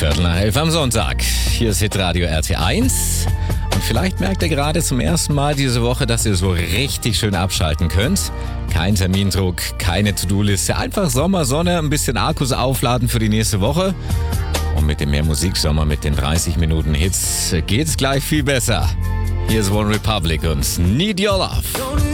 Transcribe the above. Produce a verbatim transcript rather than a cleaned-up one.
Viertel nach elf am Sonntag. Hier ist Hitradio R T eins. Und vielleicht merkt ihr gerade zum ersten Mal diese Woche, dass ihr so richtig schön abschalten könnt. Kein Termindruck, keine To-Do-Liste, einfach Sommer, Sonne, ein bisschen Akkus aufladen für die nächste Woche. Und mit dem Mehr Musiksommer, mit den dreißig Minuten Hits, geht's gleich viel besser. Hier ist One Republic und Need Your Love.